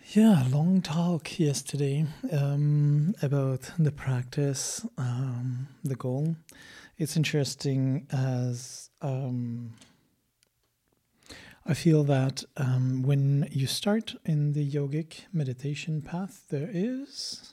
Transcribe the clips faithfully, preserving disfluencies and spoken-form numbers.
Yeah, long talk yesterday um, about the practice, um, the goal. It's interesting as um, I feel that um, when you start in the yogic meditation path, there is.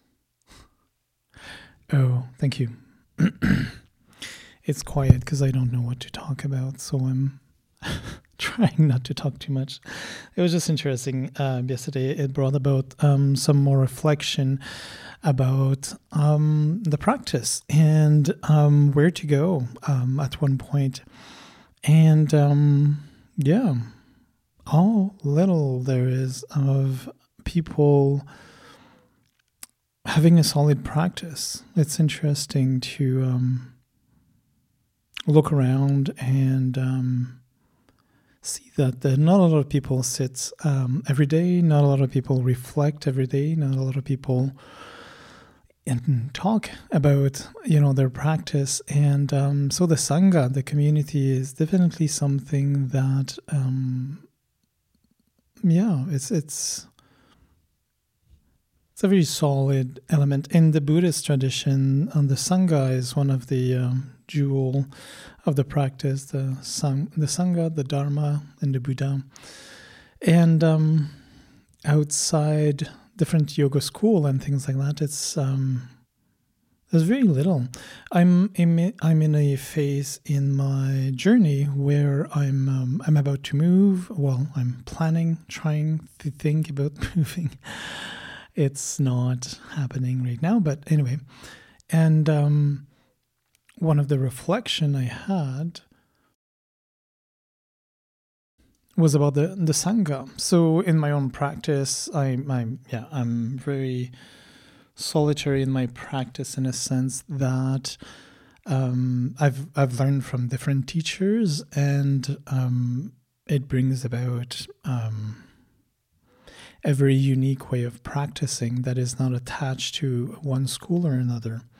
Oh, thank you. It's quiet because I don't know what to talk about, so I'm trying not to talk too much. It was just interesting. Uh, yesterday, it brought about um, some more reflection about um, the practice and um, where to go um, at one point. And um, yeah, how little there is of people having a solid practice. It's interesting to um, look around and um, see that there, not a lot of people sit um, every day, not a lot of people reflect every day, not a lot of people and talk about you know their practice. And um, so the Sangha, the community, is definitely something that um, yeah, it's it's it's a very solid element in the Buddhist tradition. And the Sangha is one of the um, jewel of the practice, the sang, the Sangha, the Dharma, and the Buddha. And um, outside different yoga school and things like that, it's um, there's very little. I'm in, I'm in a phase in my journey where I'm um, I'm about to move. Well, I'm planning, trying to think about moving. It's not happening right now, but anyway. And um, one of the reflection I had was about the the Sangha. So in my own practice, I I yeah I'm very solitary in my practice in a sense that um, I've I've learned from different teachers, and um, it brings about um, a very unique way of practicing that is not attached to one school or another.